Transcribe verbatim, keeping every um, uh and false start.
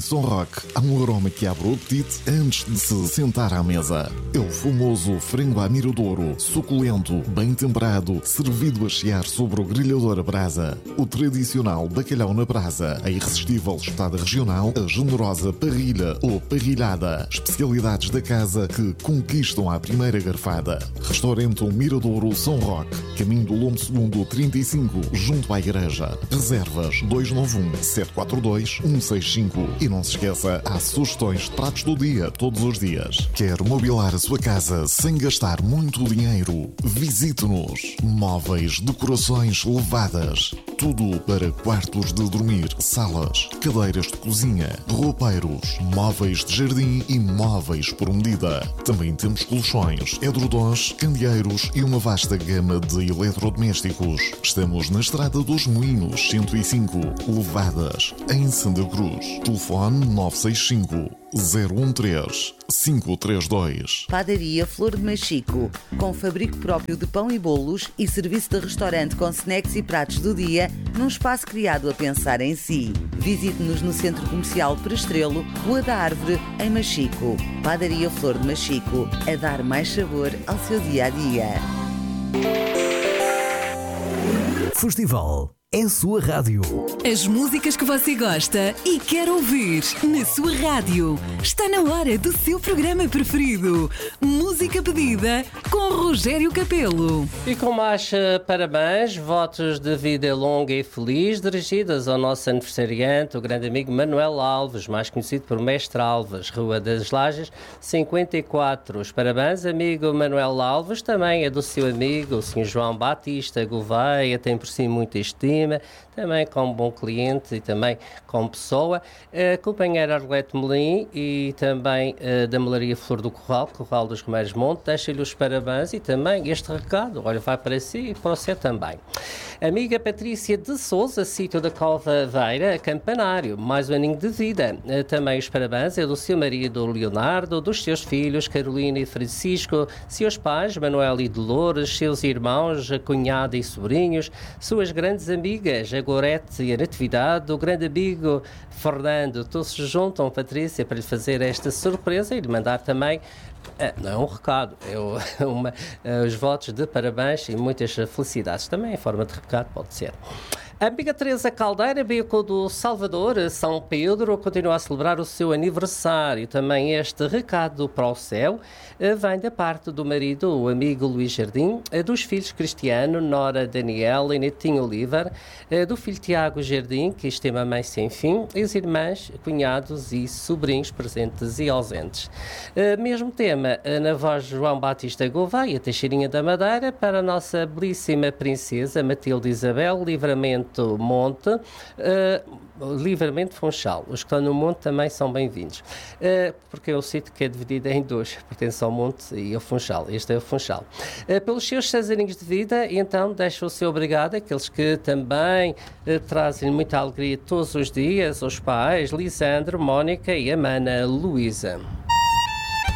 São Roque há um aroma que abre o apetite antes de se sentar à mesa. É o famoso frango à miradouro, suculento, bem temperado, servido a chiar sobre o grelhador a brasa. O tradicional bacalhau na brasa, a irresistível espetada regional, a generosa parrilha ou parrilhada. Especialidades da casa que conquistam à primeira garfada. Restaurante O Miradouro São Roque, caminho do Lombo Segundo trinta e cinco, junto à igreja. Reservas dois nove um, sete quatro dois, um seis cinco. E não se esqueça, há sugestões de pratos do dia todos os dias. Quer mobilar a sua casa sem gastar muito dinheiro? Visite-nos. Móveis, decorações levadas. Tudo para quartos de dormir, salas, cadeiras de cozinha, roupeiros, móveis de jardim e móveis por medida. Também temos colchões, edredons, candeeiros e uma vasta gama de eletrodomésticos. Estamos na Estrada dos Moinhos, cento e cinco, Levadas, em Santa Cruz. Telefone nove seis cinco, zero um três, cinco três dois. Padaria Flor de Machico, com fabrico próprio de pão e bolos e serviço de restaurante com snacks e pratos do dia, num espaço criado a pensar em si. Visite-nos no Centro Comercial Prestrelo, Rua da Árvore, em Machico. Padaria Flor de Machico, a dar mais sabor ao seu dia-a-dia. Festival é a sua rádio. As músicas que você gosta e quer ouvir na sua rádio. Está na hora do seu programa preferido. Música pedida com Rogério Capelo. E com mais uh, parabéns, votos de vida longa e feliz, dirigidas ao nosso aniversariante, o grande amigo Manuel Alves, mais conhecido por Mestre Alves, Rua das Lajes, cinquenta e quatro. Os parabéns, amigo Manuel Alves, também é do seu amigo, o senhor João Batista Gouveia, tem por si muita estima, também como bom cliente e também como pessoa, a companheira Arlete Melim e também uh, da Melaria Flor do Corral, Corral dos Romeiros Monte, deixa-lhe os parabéns e também este recado, olha, vai para si e para você também. Amiga Patrícia de Souza, sítio da Calvaveira, Campanário, mais um aninho de vida. Uh, também os parabéns é do seu marido Leonardo, dos seus filhos Carolina e Francisco, seus pais Manuel e Dolores, seus irmãos, a cunhada e sobrinhos, suas grandes amigas, a Gorete e a Natividade, o grande amigo Fernando, todos se juntam, Patrícia, para lhe fazer esta surpresa e lhe mandar também, uh, não é um recado, é uma, uh, os votos de parabéns e muitas felicidades. Também em forma de recado pode ser. A amiga Teresa Caldeira, bico do Salvador, São Pedro, continua a celebrar o seu aniversário. Também este recado para o céu vem da parte do marido, o amigo Luís Jardim, dos filhos Cristiano, Nora Daniel e Netinho Oliver, do filho Tiago Jardim, que estima mãe sem fim, e os irmãos, cunhados e sobrinhos presentes e ausentes. Mesmo tema na voz de João Batista Gouveia, Teixeirinha da Madeira, para a nossa belíssima princesa Matilde Isabel, Livramento Monte, uh, Livramento Funchal. Os que estão no Monte também são bem-vindos, uh, porque é o sítio que é dividido em dois, pertence ao Monte e ao Funchal. Este é o Funchal. Uh, pelos seus seis aninhos de vida, então deixo o seu obrigado àqueles que também uh, trazem muita alegria todos os dias, aos pais, Lisandro, Mónica e a mana Luísa.